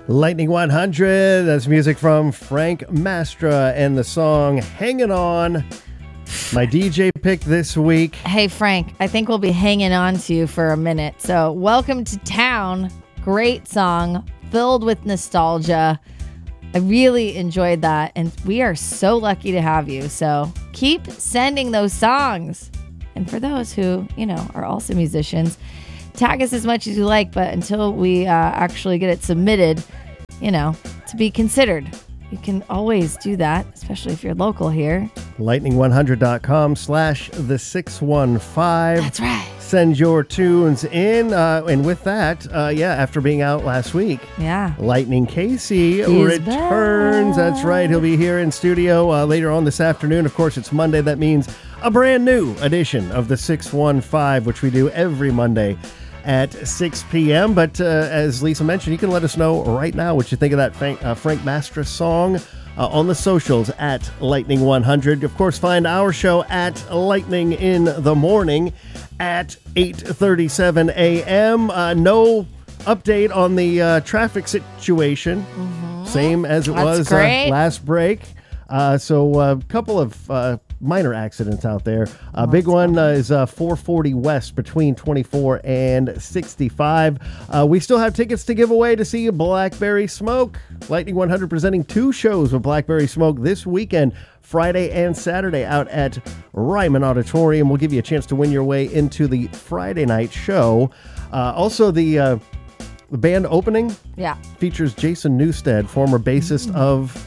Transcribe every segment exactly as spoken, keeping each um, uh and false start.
Lightning one hundred, that's music from Frank Mastra and the song Hanging On. My D J pick this week. Hey, Frank, I think we'll be hanging on to you for a minute. So, welcome to town. Great song, filled with nostalgia. I really enjoyed that, and we are so lucky to have you. So, keep sending those songs. And for those who, you know, are also musicians, tag us as much as you like, but until we uh, actually get it submitted, you know, to be considered. You can always do that, especially if you're local here. lightning one hundred dot com slash the six one five. That's right. Send your tunes in. Uh, and with that, uh, yeah, after being out last week, yeah, Lightning Casey He's returns. back. That's right. He'll be here in studio uh, later on this afternoon. Of course, it's Monday. That means a brand new edition of the six one five, which we do every Monday at six p.m. But uh, as Lisa mentioned, you can let us know right now what you think of that Frank, uh, Frank Mastra song uh, on the socials at Lightning one hundred. Of course, find our show at Lightning in the Morning at eight thirty-seven a.m. Uh, no update on the uh, traffic situation. Mm-hmm. Same as it That's was uh, last break. Uh, so a uh, couple of uh, minor accidents out there. A uh, big one uh, is uh, four forty West between twenty-four and sixty-five. Uh, we still have tickets to give away to see Blackberry Smoke. Lightning one hundred presenting two shows with Blackberry Smoke this weekend, Friday and Saturday, out at Ryman Auditorium. We'll give you a chance to win your way into the Friday night show. Uh, also, the uh, the band opening yeah. features Jason Newsted, former bassist mm-hmm. of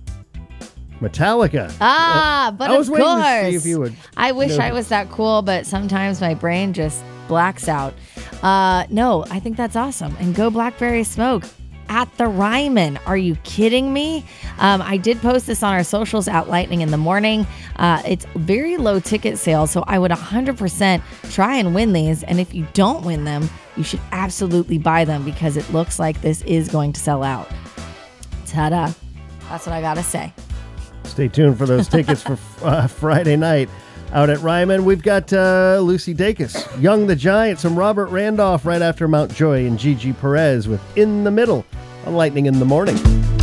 Metallica. Ah, but I was of waiting course. to see if you would. I wish know. I was that cool, but sometimes my brain just blacks out. Uh, no, I think that's awesome. And go Blackberry Smoke at the Ryman. Are you kidding me? Um, I did post this on our socials at Lightning in the Morning. Uh, it's very low ticket sales, so I would one hundred percent try and win these. And if you don't win them, you should absolutely buy them because it looks like this is going to sell out. Ta-da. That's what I gotta say. Stay tuned for those tickets for uh, Friday night out at Ryman. We've got uh, Lucy Dacus, Young the Giant, some Robert Randolph right after Mount Joy, and Gigi Perez with In the Middle on Lightning in the Morning.